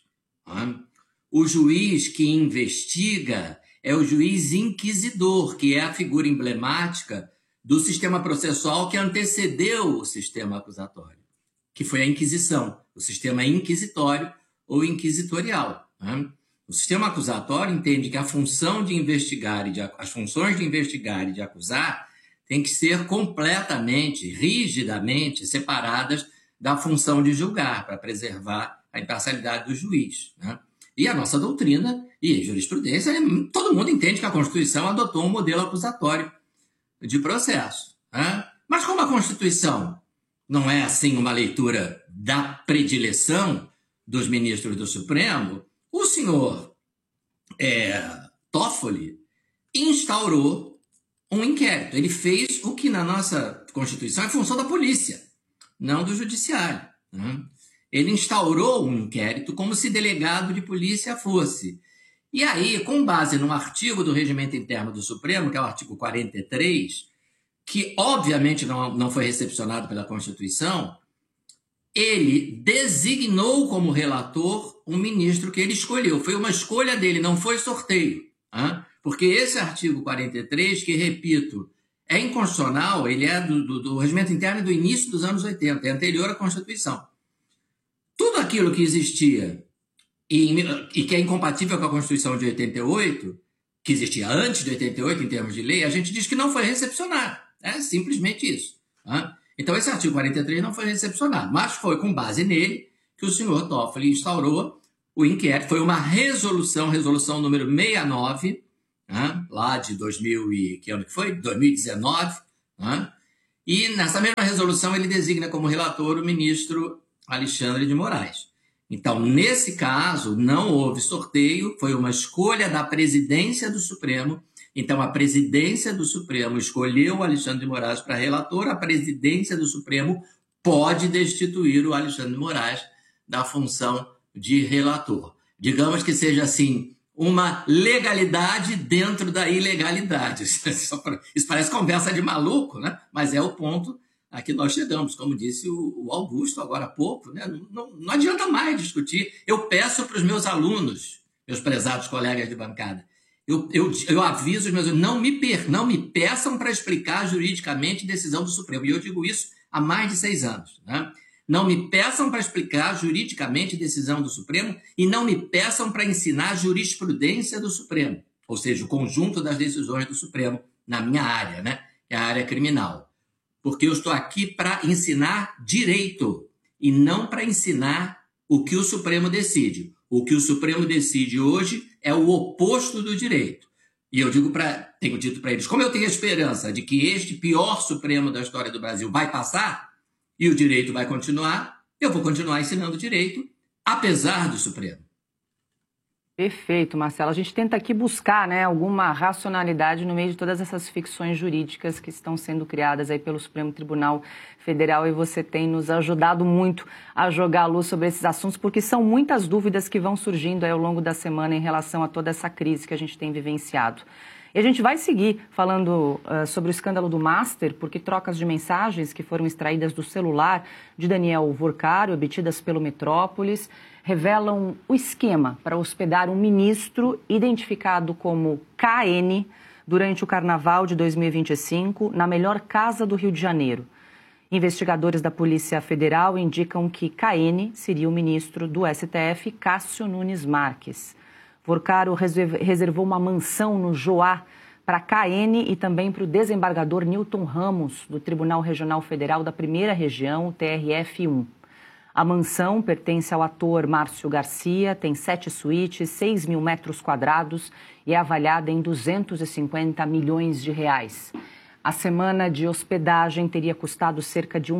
O juiz que investiga é o juiz inquisidor, que é a figura emblemática do sistema processual que antecedeu o sistema acusatório, que foi a Inquisição, o sistema inquisitório ou inquisitorial. O sistema acusatório entende que a função de investigar as funções de investigar e de acusar têm que ser completamente, rigidamente separadas da função de julgar, para preservar a imparcialidade do juiz, né? E a nossa doutrina e jurisprudência, todo mundo entende que a Constituição adotou um modelo acusatório de processo, né? Mas como a Constituição não é assim uma leitura da predileção dos ministros do Supremo, o senhor Toffoli instaurou um inquérito. Ele fez o que na nossa Constituição é função da polícia, não do judiciário, né? Ele instaurou um inquérito como se delegado de polícia fosse. E aí, com base num artigo do Regimento Interno do Supremo, que é o artigo 43, que obviamente não foi recepcionado pela Constituição, ele designou como relator um ministro que ele escolheu. Foi uma escolha dele, não foi sorteio. Porque esse artigo 43, que, repito, é inconstitucional, ele é do Regimento Interno do início dos anos 80, é anterior à Constituição. Tudo aquilo que existia e que é incompatível com a Constituição de 88, que existia antes de 88 em termos de lei, a gente diz que não foi recepcionado. É simplesmente isso. Então, esse artigo 43 não foi recepcionado, mas foi com base nele que o senhor Toffoli instaurou o inquérito. Foi uma resolução número 69, né, lá de 2000 que ano que foi? 2019, né, e nessa mesma resolução ele designa como relator o ministro Alexandre de Moraes. Então, nesse caso, não houve sorteio, foi uma escolha da presidência do Supremo. Então, a presidência do Supremo escolheu o Alexandre de Moraes para relator, a presidência do Supremo pode destituir o Alexandre de Moraes da função de relator. Digamos que seja, assim, uma legalidade dentro da ilegalidade. Isso parece conversa de maluco, né? Mas é o ponto a que nós chegamos, como disse o Augusto agora há pouco, né? Não adianta mais discutir. Eu peço para os meus alunos, meus prezados colegas de bancada, eu aviso os meus alunos, não me peçam para explicar juridicamente decisão do Supremo. E eu digo isso há mais de 6 anos, né? Não me peçam para explicar juridicamente decisão do Supremo e não me peçam para ensinar jurisprudência do Supremo, ou seja, o conjunto das decisões do Supremo na minha área, né? É a área criminal. Porque eu estou aqui para ensinar direito e não para ensinar o que o Supremo decide. O que o Supremo decide hoje é o oposto do direito. E eu tenho dito para eles, como eu tenho a esperança de que este pior Supremo da história do Brasil vai passar e o direito vai continuar, eu vou continuar ensinando direito, apesar do Supremo. Perfeito, Marcelo. A gente tenta aqui buscar, né, alguma racionalidade no meio de todas essas ficções jurídicas que estão sendo criadas aí pelo Supremo Tribunal Federal, e você tem nos ajudado muito a jogar a luz sobre esses assuntos, porque são muitas dúvidas que vão surgindo aí ao longo da semana em relação a toda essa crise que a gente tem vivenciado. E a gente vai seguir falando sobre o escândalo do Master, porque trocas de mensagens que foram extraídas do celular de Daniel Vorcaro, obtidas pelo Metrópolis, revelam o esquema para hospedar um ministro identificado como KN durante o Carnaval de 2025 na melhor casa do Rio de Janeiro. Investigadores da Polícia Federal indicam que KN seria o ministro do STF, Cássio Nunes Marques. Vorcaro reservou uma mansão no Joá para KN e também para o desembargador Newton Ramos, do Tribunal Regional Federal da Primeira Região, TRF1. A mansão pertence ao ator Márcio Garcia, tem 7 suítes, 6 mil metros quadrados e é avaliada em 250 milhões de reais. A semana de hospedagem teria custado cerca de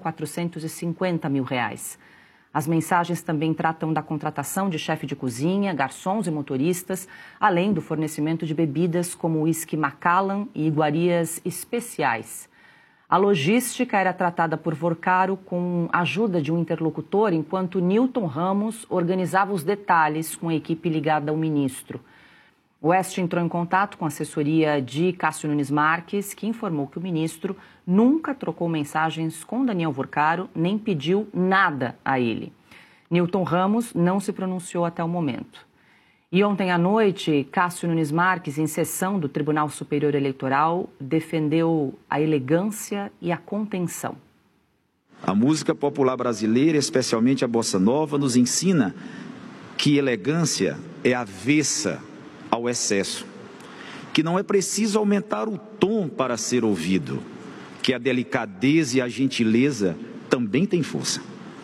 R$1.450.000. As mensagens também tratam da contratação de chefe de cozinha, garçons e motoristas, além do fornecimento de bebidas como uísque Macallan e iguarias especiais. A logística era tratada por Vorcaro com a ajuda de um interlocutor, enquanto Newton Ramos organizava os detalhes com a equipe ligada ao ministro. O Oeste entrou em contato com a assessoria de Cássio Nunes Marques, que informou que o ministro nunca trocou mensagens com Daniel Vorcaro, nem pediu nada a ele. Newton Ramos não se pronunciou até o momento. E ontem à noite, Cássio Nunes Marques, em sessão do Tribunal Superior Eleitoral, defendeu a elegância e a contenção. A música popular brasileira, especialmente a bossa nova, nos ensina que elegância é avessa ao excesso, que não é preciso aumentar o tom para ser ouvido, que a delicadeza e a gentileza também têm força.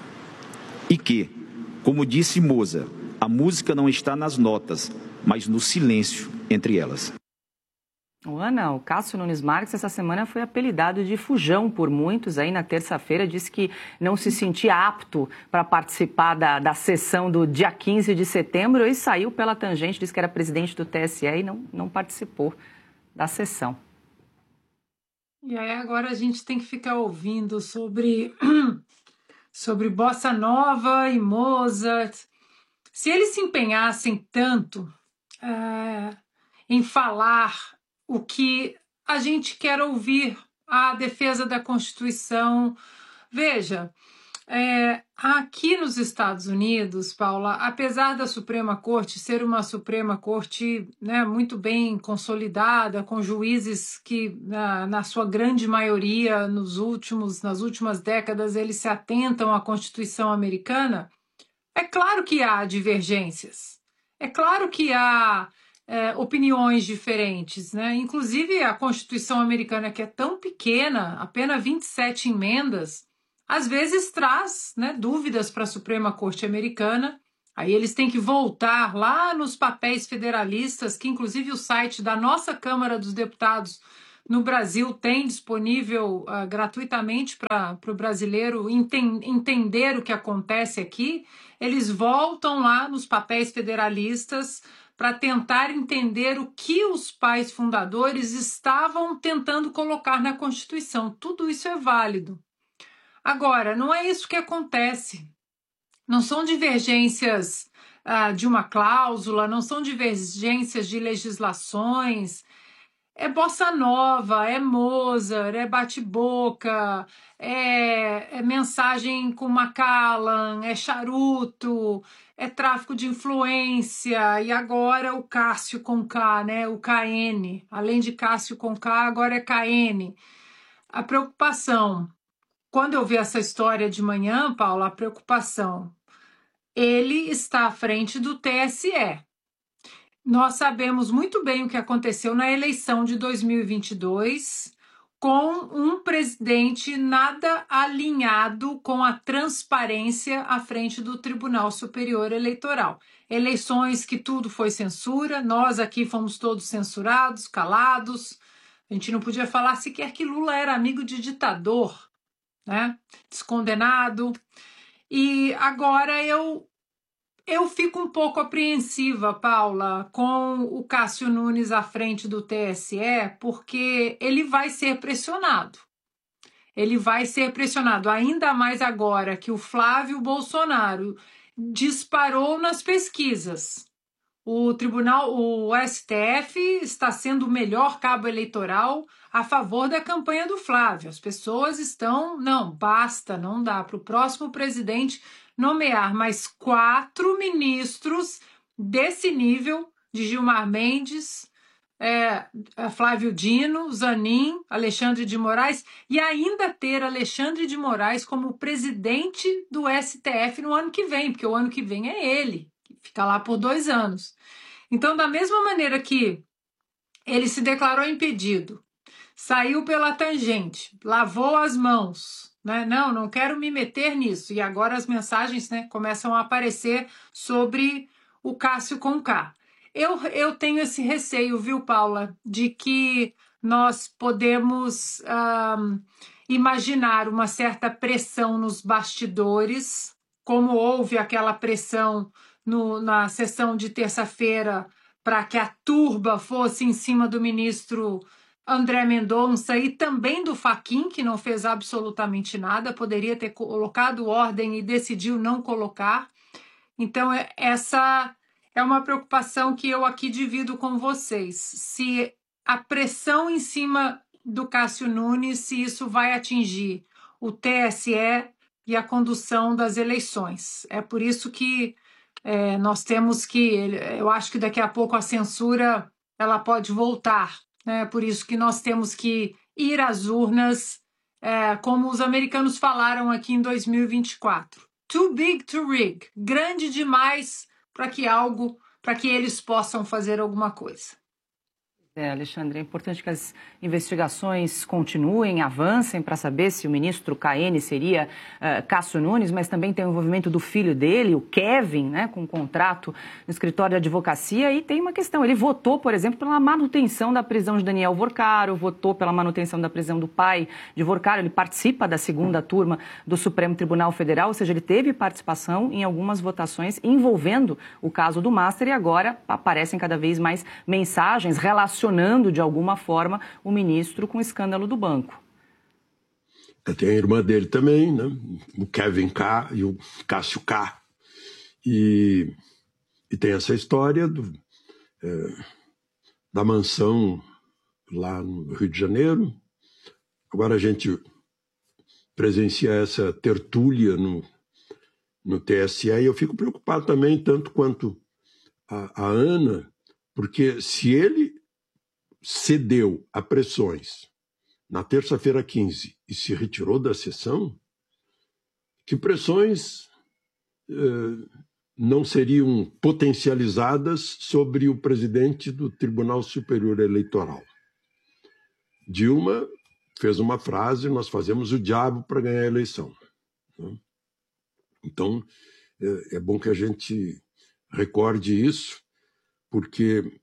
E que, como disse Mozart, a música não está nas notas, mas no silêncio entre elas. Ana, o Cássio Nunes Marques essa semana foi apelidado de fujão por muitos. Aí na terça-feira disse que não se sentia apto para participar da sessão do dia 15 de setembro e saiu pela tangente, disse que era presidente do TSE e não participou da sessão. E aí agora a gente tem que ficar ouvindo sobre bossa nova e Mozart. Se eles se empenhassem tanto em falar o que a gente quer ouvir, a defesa da Constituição. Veja, aqui nos Estados Unidos, Paula, apesar da Suprema Corte ser uma Suprema Corte, né, muito bem consolidada, com juízes que, na sua grande maioria, nas últimas décadas, eles se atentam à Constituição americana, é claro que há divergências, é claro que há opiniões diferentes, né? Inclusive a Constituição americana, que é tão pequena, apenas 27 emendas, às vezes traz, né, dúvidas para a Suprema Corte americana Aí eles têm que voltar lá nos papéis federalistas, que inclusive o site da nossa Câmara dos Deputados no Brasil tem disponível gratuitamente para o brasileiro entender o que acontece aqui. Eles voltam lá nos papéis federalistas para tentar entender o que os pais fundadores estavam tentando colocar na Constituição. Tudo isso é válido. Agora, não é isso que acontece. Não são divergências de uma cláusula, não são divergências de legislações. É bossa nova, é Mozart, é bate-boca, é mensagem com Macallan, é charuto, é tráfico de influência, e agora o Cássio com K, né? O KN. Além de Cássio com K, agora é KN. A preocupação, quando eu vi essa história de manhã, Paula, a preocupação, ele está à frente do TSE. Nós sabemos muito bem o que aconteceu na eleição de 2022, com um presidente nada alinhado com a transparência à frente do Tribunal Superior Eleitoral. Eleições que tudo foi censura, nós aqui fomos todos censurados, calados. A gente não podia falar sequer que Lula era amigo de ditador, né? Descondenado. E agora eu fico um pouco apreensiva, Paula, com o Cássio Nunes à frente do TSE, porque ele vai ser pressionado. Ele vai ser pressionado, ainda mais agora que o Flávio Bolsonaro disparou nas pesquisas. O STF está sendo o melhor cabo eleitoral a favor da campanha do Flávio. As pessoas estão, não, basta, não dá para o próximo presidente nomear mais 4 ministros desse nível, de Gilmar Mendes, Flávio Dino, Zanin, Alexandre de Moraes, e ainda ter Alexandre de Moraes como presidente do STF no ano que vem, porque o ano que vem é ele, que fica lá por 2 anos. Então, da mesma maneira que ele se declarou impedido, saiu pela tangente, lavou as mãos, né? Não quero me meter nisso. E agora as mensagens, né, começam a aparecer sobre o Cássio com K. Eu tenho esse receio, viu, Paula, de que nós podemos imaginar uma certa pressão nos bastidores, como houve aquela pressão na sessão de terça-feira para que a turba fosse em cima do ministro André Mendonça e também do Fachin, que não fez absolutamente nada, poderia ter colocado ordem e decidiu não colocar. Então, essa é uma preocupação que eu aqui divido com vocês. Se a pressão em cima do Cássio Nunes, se isso vai atingir o TSE e a condução das eleições. É por isso que nós temos que... Eu acho que daqui a pouco a censura ela pode voltar. É por isso que nós temos que ir às urnas, como os americanos falaram aqui em 2024. Too big to rig. Grande demais para que eles possam fazer alguma coisa. Alexandre, é importante que as investigações continuem, avancem para saber se o ministro KN seria Cássio Nunes, mas também tem o envolvimento do filho dele, o Kevin, né, com um contrato no escritório de advocacia. E tem uma questão, ele votou, por exemplo, pela manutenção da prisão de Daniel Vorcaro, votou pela manutenção da prisão do pai de Vorcaro, ele participa da 2ª turma do Supremo Tribunal Federal, ou seja, ele teve participação em algumas votações envolvendo o caso do Master e agora aparecem cada vez mais mensagens relacionando de alguma forma o ministro com o escândalo do banco. Tem a irmã dele também, né? O Kevin K e o Cássio K. E tem essa história da mansão lá no Rio de Janeiro. Agora a gente presencia essa tertúlia no TSE e eu fico preocupado também, tanto quanto a Ana, porque se ele cedeu a pressões na terça-feira 15 e se retirou da sessão, que pressões não seriam potencializadas sobre o presidente do Tribunal Superior Eleitoral? Dilma fez uma frase: nós fazemos o diabo para ganhar a eleição. Então, é bom que a gente recorde isso, porque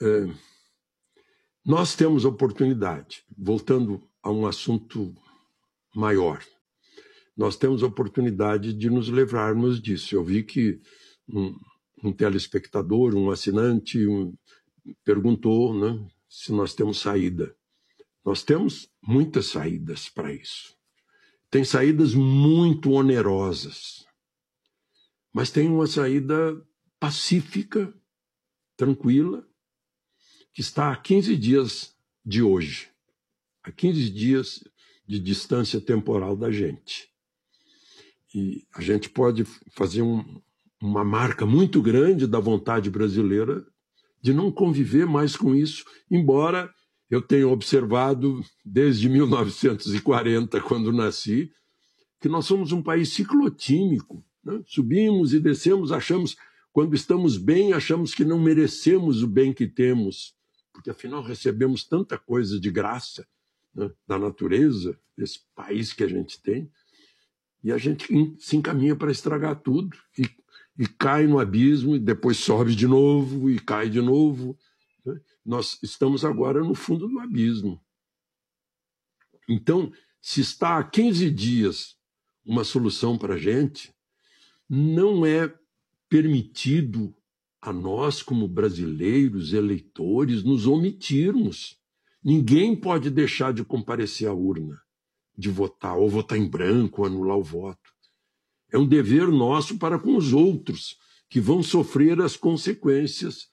nós temos a oportunidade, voltando a um assunto maior, nós temos a oportunidade de nos livrarmos disso. Eu vi que um telespectador, um assinante, perguntou, né, se nós temos saída. Nós temos muitas saídas para isso. Tem saídas muito onerosas, mas tem uma saída pacífica, tranquila, que está a 15 dias de hoje, a 15 dias de distância temporal da gente. E a gente pode fazer uma marca muito grande da vontade brasileira de não conviver mais com isso, embora eu tenha observado desde 1940, quando nasci, que nós somos um país ciclotímico, né? Subimos e descemos, achamos, quando estamos bem, achamos que não merecemos o bem que temos, porque afinal recebemos tanta coisa de graça, né, da natureza, desse país que a gente tem, e a gente se encaminha para estragar tudo, e cai no abismo, e depois sobe de novo, e cai de novo. Né? Nós estamos agora no fundo do abismo. Então, se está há 15 dias uma solução para a gente, não é permitido a nós, como brasileiros, eleitores, nos omitirmos. Ninguém pode deixar de comparecer à urna, de votar, ou votar em branco, ou anular o voto. É um dever nosso para com os outros, que vão sofrer as consequências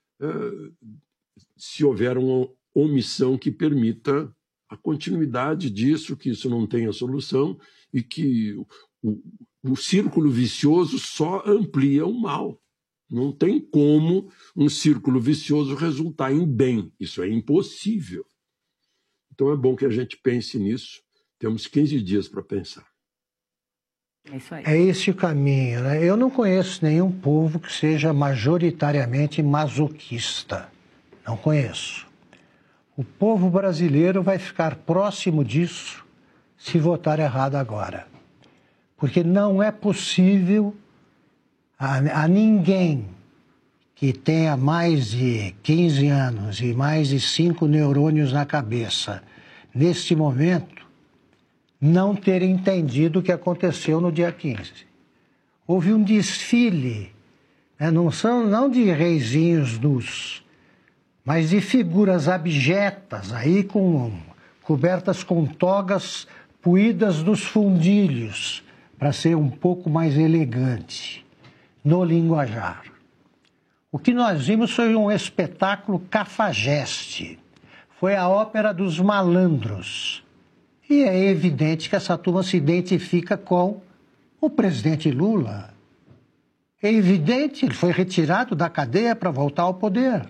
se houver uma omissão que permita a continuidade disso, que isso não tenha solução e que o círculo vicioso só amplia o mal. Não tem como um círculo vicioso resultar em bem. Isso é impossível. Então é bom que a gente pense nisso. Temos 15 dias para pensar. É isso aí. É esse o caminho, né? Eu não conheço nenhum povo que seja majoritariamente masoquista. Não conheço. O povo brasileiro vai ficar próximo disso se votar errado agora. Porque não é possível a ninguém que tenha mais de 15 anos e mais de 5 neurônios na cabeça, neste momento, não ter entendido o que aconteceu no dia 15. Houve um desfile, né? Não de reizinhos nus, mas de figuras abjetas, aí cobertas com togas puídas dos fundilhos, para ser um pouco mais elegante no linguajar. O que nós vimos foi um espetáculo cafajeste. Foi a ópera dos malandros. E é evidente que essa turma se identifica com o presidente Lula. É evidente, ele foi retirado da cadeia para voltar ao poder.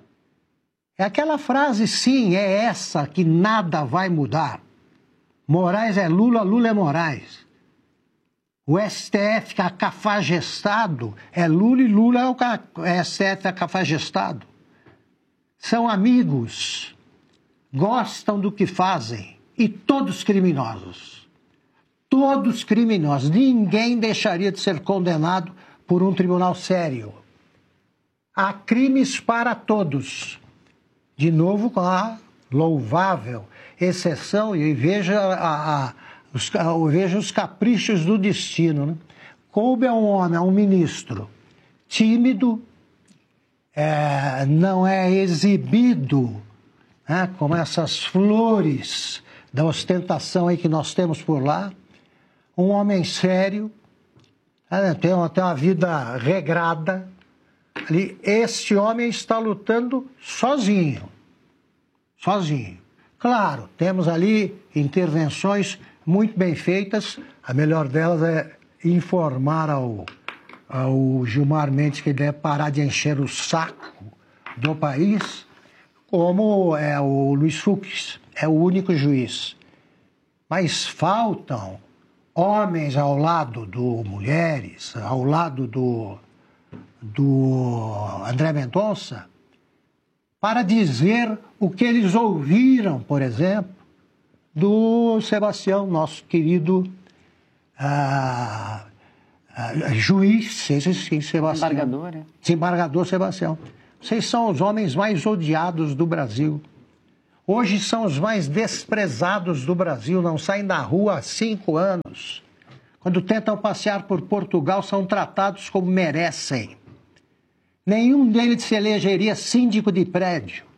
É aquela frase, sim, é essa, que nada vai mudar. Moraes é Lula, Lula é Moraes. O STF cafajestado é Lula e Lula é o STF cafajestado. São amigos, gostam do que fazem. E todos criminosos. Todos criminosos. Ninguém deixaria de ser condenado por um tribunal sério. Há crimes para todos. De novo, com a louvável exceção, e veja os caprichos do destino. Né? Coube a um homem, a um ministro tímido, não é exibido, né, como essas flores da ostentação aí que nós temos por lá, um homem sério, tem uma vida regrada. Ali, este homem está lutando sozinho. Sozinho. Claro, temos ali intervenções muito bem feitas. A melhor delas é informar ao Gilmar Mendes que ele deve parar de encher o saco do país, como é o Luiz Fux, é o único juiz. Mas faltam homens ao lado do mulheres, ao lado do André Mendonça, para dizer o que eles ouviram, por exemplo, do Sebastião, nosso querido Juiz, sim, Sebastião. Desembargador, né? Desembargador Sebastião. Vocês são os homens mais odiados do Brasil. Hoje são os mais desprezados do Brasil, não saem da rua há 5 anos. Quando tentam passear por Portugal, são tratados como merecem. Nenhum deles se elegeria síndico de prédio.